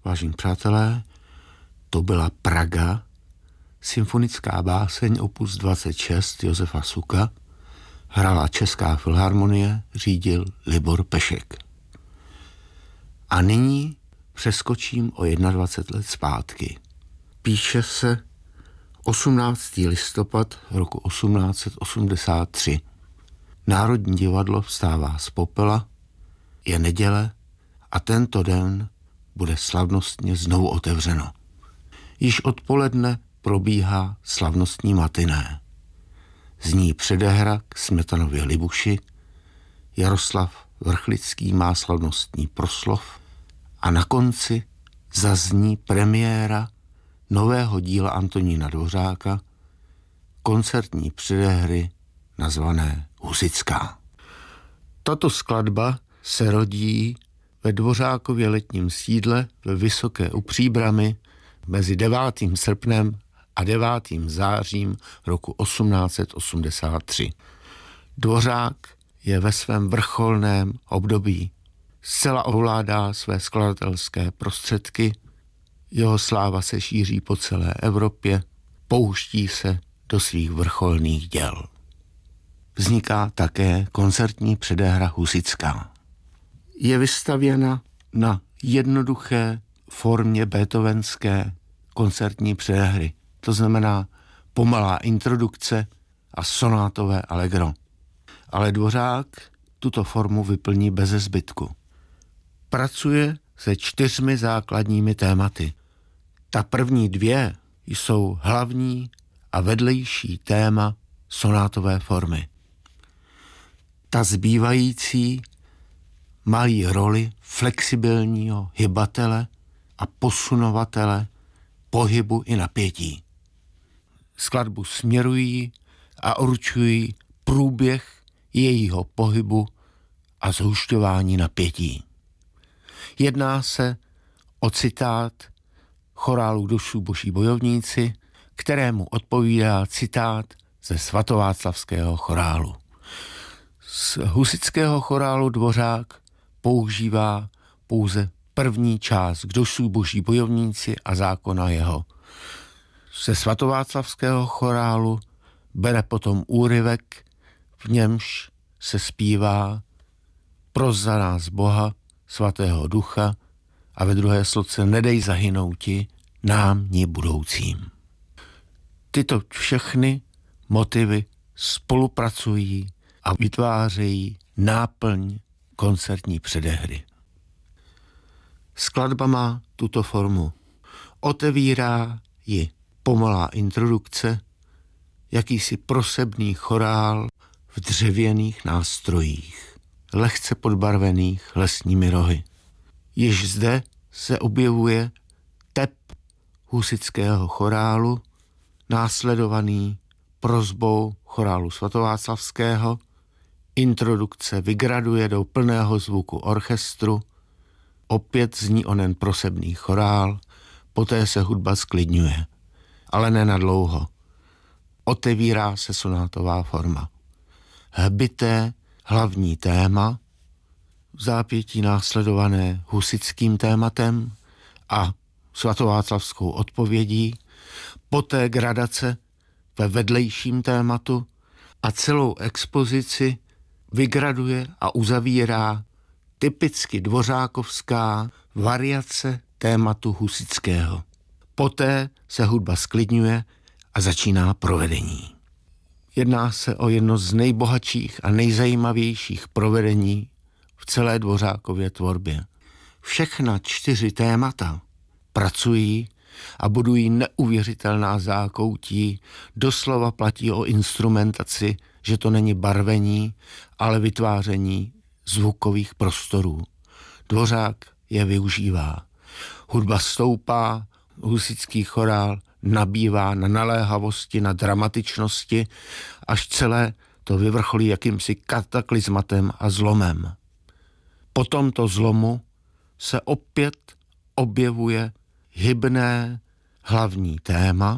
Vážení přátelé, to byla Praga, symfonická báseň opus 26 Josefa Suka, hrála Česká filharmonie, řídil Libor Pešek. A nyní přeskočím o 21 let zpátky. Píše se 18. listopad roku 1883. Národní divadlo vstává z popela, je neděle a tento den bude slavnostně znovu otevřeno. Již odpoledne probíhá slavnostní matiné. Zní předehra k Smetanově Libuši, Jaroslav Vrchlický má slavnostní proslov a na konci zazní premiéra nového díla Antonína Dvořáka, koncertní předehry nazvané Husitská. Tato skladba se rodí ve Dvořákově letním sídle ve Vysoké u Příbrami mezi 9. srpnem a 9. zářím roku 1883. Dvořák je ve svém vrcholném období. Zcela ovládá své skladatelské prostředky, jeho sláva se šíří po celé Evropě, pouští se do svých vrcholných děl. Vzniká také koncertní předehra Husitská. Je vystavěna na jednoduché formě beethovenské koncertní předehry. To znamená pomalá introdukce a sonátové allegro. Ale Dvořák tuto formu vyplní beze zbytku. Pracuje se 4 základními tématy. Ta první 2 jsou hlavní a vedlejší téma sonátové formy. Ta zbývající mají roli flexibilního hybatele a posunovatele pohybu i napětí. Skladbu směrují a určují průběh jejího pohybu a zhušťování napětí. Jedná se o citát chorálu Dušu boží bojovníci, kterému odpovídá citát ze svatováclavského chorálu. Z husitského chorálu Dvořák používá pouze první část Kdož boží bojovníci a zákona jeho. Ze svatováclavského chorálu bere potom úryvek, v němž se zpívá Pros za nás Boha, svatého ducha a ve druhé sloce Nedej zahynouti nám ni budoucím. Tyto všechny motivy spolupracují a vytvářejí náplň koncertní předehry. Skladba má tuto formu. Otevírá ji pomalá introdukce, jakýsi prosebný chorál v dřevěných nástrojích, lehce podbarvených lesními rohy. Již zde se objevuje tep husitského chorálu, následovaný prosbou chorálu svatováclavského. Introdukce vygraduje do plného zvuku orchestru, opět zní onen prosebný chorál, poté se hudba sklidňuje, ale ne na dlouho. Otevírá se sonátová forma. Hbité hlavní téma, v zápětí následované husitským tématem a svatováclavskou odpovědí, poté gradace ve vedlejším tématu a celou expozici vygraduje a uzavírá typicky dvořákovská variace tématu husitského. Poté se hudba sklidňuje a začíná provedení. Jedná se o jedno z nejbohatších a nejzajímavějších provedení v celé Dvořákově tvorbě. Všechna 4 témata pracují a budují neuvěřitelná zákoutí, doslova platí o instrumentaci, že to není barvení, ale vytváření zvukových prostorů. Dvořák je využívá. Hudba stoupá, husitský chorál nabývá na naléhavosti, na dramatičnosti, až celé to vyvrcholí jakýmsi kataklizmatem a zlomem. Po tomto zlomu se opět objevuje hybné hlavní téma,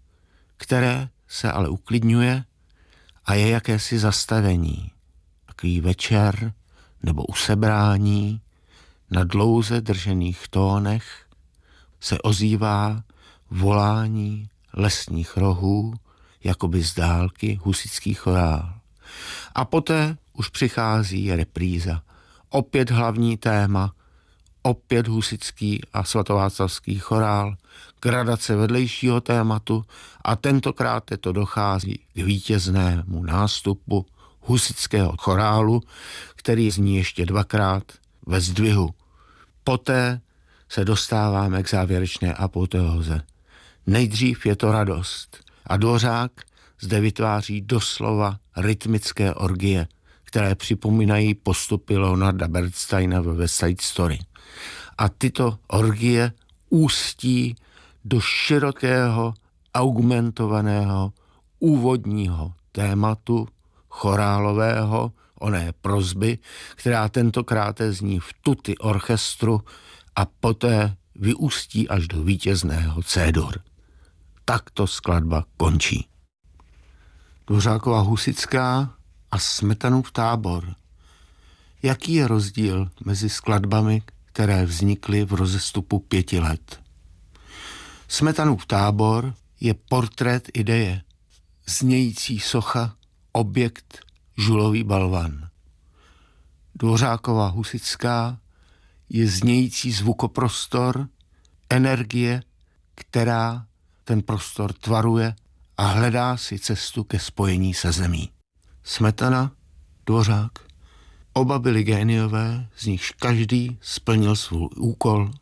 které se ale uklidňuje a je jakési zastavení. Takový večer nebo usebrání na dlouze držených tónech se ozývá volání lesních rohů, jakoby z dálky husitský chorál. A poté už přichází repríza. Opět hlavní téma, opět husitský a svatováclavský chorál, gradace vedlejšího tématu a tentokrát to dochází k vítěznému nástupu husitského chorálu, který zní ještě dvakrát ve zdvihu. Poté se dostáváme k závěrečné apoteóze. Nejdřív je to radost a Dvořák zde vytváří doslova rytmické orgie, které připomínají postupy Leonarda Bernsteina ve West Side Story. A tyto orgie ústí do širokého, augmentovaného, úvodního tématu chorálového, oné prosby, která tentokrát zní v tutti orchestru a poté vyústí až do vítězného C-dur. Takto skladba končí. Dvořákova husitská a Smetanův Tábor. Jaký je rozdíl mezi skladbami, které vznikly v rozestupu 5 let? Smetanův Tábor je portrét ideje, znějící socha, objekt, žulový balvan. Dvořákova husitská je znějící zvukoprostor, energie, která ten prostor tvaruje a hledá si cestu ke spojení se zemí. Smetana, Dvořák, oba byli géniové, z nichž každý splnil svůj úkol